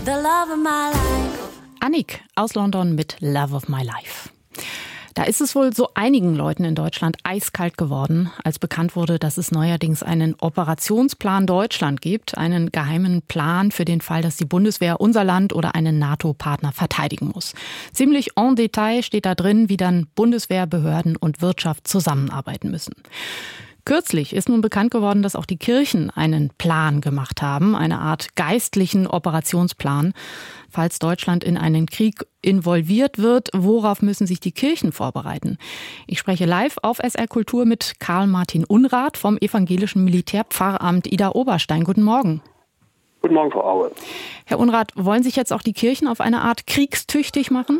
The love of my life. Annick aus London mit Love of My Life. Da ist es wohl so einigen Leuten in Deutschland eiskalt geworden, als bekannt wurde, dass es neuerdings einen Operationsplan Deutschland gibt, einen geheimen Plan für den Fall, dass die Bundeswehr unser Land oder einen NATO-Partner verteidigen muss. Ziemlich en Detail steht da drin, wie dann Bundeswehr, Behörden und Wirtschaft zusammenarbeiten müssen. Kürzlich ist nun bekannt geworden, dass auch die Kirchen einen Plan gemacht haben, eine Art geistlichen Operationsplan. Falls Deutschland in einen Krieg involviert wird, worauf müssen sich die Kirchen vorbereiten? Ich spreche live auf SR Kultur mit Karl Martin Unrath vom Evangelischen Militärpfarramt Idar-Oberstein. Guten Morgen. Guten Morgen, Frau Aue. Herr Unrath, wollen sich jetzt auch die Kirchen auf eine Art kriegstüchtig machen?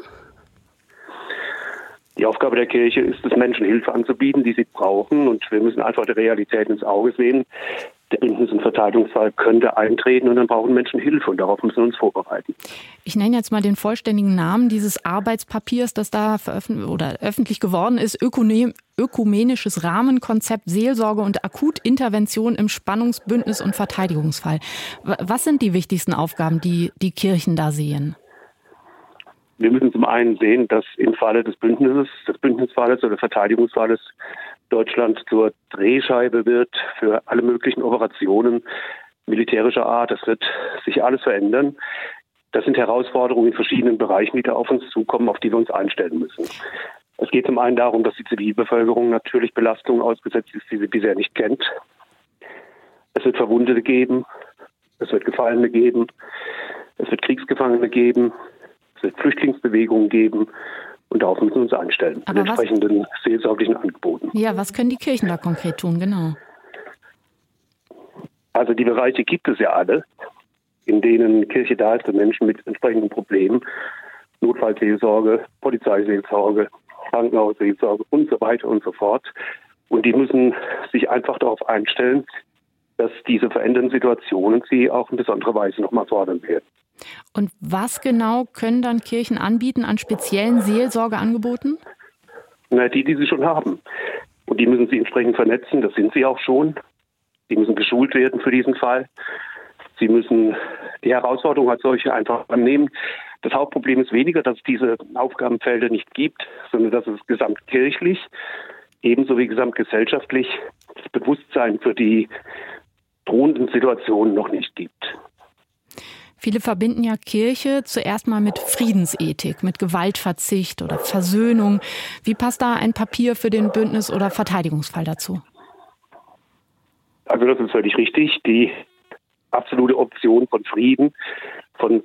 Die Aufgabe der Kirche ist es, Menschen Hilfe anzubieten, die sie brauchen. Und wir müssen einfach der Realität ins Auge sehen. Der Bündnis- und Verteidigungsfall könnte eintreten und dann brauchen Menschen Hilfe. Und darauf müssen wir uns vorbereiten. Ich nenne jetzt mal den vollständigen Namen dieses Arbeitspapiers, das da öffentlich geworden ist. Ökumenisches Rahmenkonzept Seelsorge und Akutintervention im Spannungsbündnis- und Verteidigungsfall. Was sind die wichtigsten Aufgaben, die die Kirchen da sehen? Wir müssen zum einen sehen, dass im Falle des Bündnisfalles oder Verteidigungsfalles Deutschland zur Drehscheibe wird für alle möglichen Operationen militärischer Art. Das wird sich alles verändern. Das sind Herausforderungen in verschiedenen Bereichen, die da auf uns zukommen, auf die wir uns einstellen müssen. Es geht zum einen darum, dass die Zivilbevölkerung natürlich Belastungen ausgesetzt ist, die sie bisher nicht kennt. Es wird Verwundete geben, es wird Gefallene geben, es wird Kriegsgefangene geben. Es wird Flüchtlingsbewegungen geben und darauf müssen wir uns einstellen. Aber mit entsprechenden seelsorglichen Angeboten. Ja, was können die Kirchen da konkret tun, genau? Also die Bereiche gibt es ja alle, in denen Kirche da ist für Menschen mit entsprechenden Problemen. Notfallseelsorge, Polizeiseelsorge, Krankenhausseelsorge und so weiter und so fort. Und die müssen sich einfach darauf einstellen, dass diese verändernden Situationen sie auch in besonderer Weise nochmal fordern werden. Und was genau können dann Kirchen anbieten an speziellen Seelsorgeangeboten? Na, die sie schon haben. Und die müssen sie entsprechend vernetzen, das sind sie auch schon. Die müssen geschult werden für diesen Fall. Sie müssen die Herausforderung als solche einfach annehmen. Das Hauptproblem ist weniger, dass es diese Aufgabenfelder nicht gibt, sondern dass es gesamtkirchlich, ebenso wie gesamtgesellschaftlich, das Bewusstsein für die drohenden Situationen noch nicht gibt. Viele verbinden ja Kirche zuerst mal mit Friedensethik, mit Gewaltverzicht oder Versöhnung. Wie passt da ein Papier für den Bündnis- oder Verteidigungsfall dazu? Also das ist völlig richtig. Die absolute Option von Frieden, von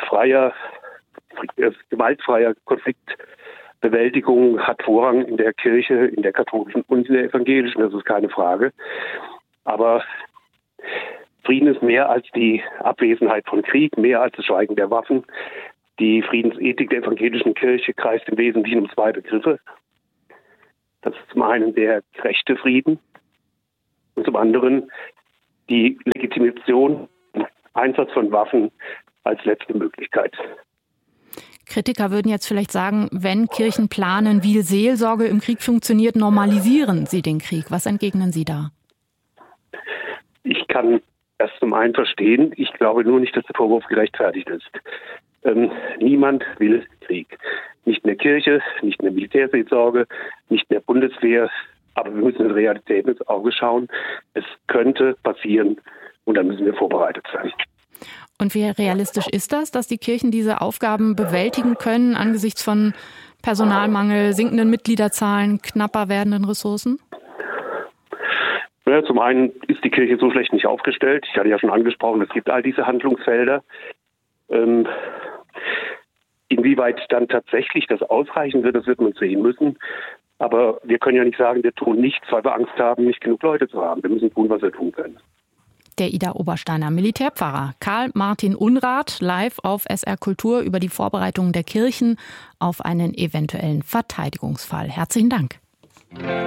gewaltfreier Konfliktbewältigung hat Vorrang in der Kirche, in der katholischen und in der evangelischen, das ist keine Frage. Aber Frieden ist mehr als die Abwesenheit von Krieg, mehr als das Schweigen der Waffen. Die Friedensethik der evangelischen Kirche kreist im Wesentlichen um zwei Begriffe. Das ist zum einen der gerechte Frieden und zum anderen die Legitimation, Einsatz von Waffen als letzte Möglichkeit. Kritiker würden jetzt vielleicht sagen, wenn Kirchen planen, wie Seelsorge im Krieg funktioniert, normalisieren sie den Krieg. Was entgegnen Sie da? Ich kann das zum einen verstehen. Ich glaube nur nicht, dass der Vorwurf gerechtfertigt ist. Niemand will Krieg. Nicht in der Kirche, nicht in der Militärseelsorge, nicht in der Bundeswehr. Aber wir müssen in der Realität ins Auge schauen. Es könnte passieren und dann müssen wir vorbereitet sein. Und wie realistisch ist das, dass die Kirchen diese Aufgaben bewältigen können angesichts von Personalmangel, sinkenden Mitgliederzahlen, knapper werdenden Ressourcen? Ja, zum einen ist die Kirche so schlecht nicht aufgestellt. Ich hatte ja schon angesprochen, es gibt all diese Handlungsfelder. Inwieweit dann tatsächlich das ausreichen wird, das wird man sehen müssen. Aber wir können ja nicht sagen, wir tun nichts, weil wir Angst haben, nicht genug Leute zu haben. Wir müssen tun, was wir tun können. Der Idar-Obersteiner Militärpfarrer Karl Martin Unrath live auf SR Kultur über die Vorbereitungen der Kirchen auf einen eventuellen Verteidigungsfall. Herzlichen Dank.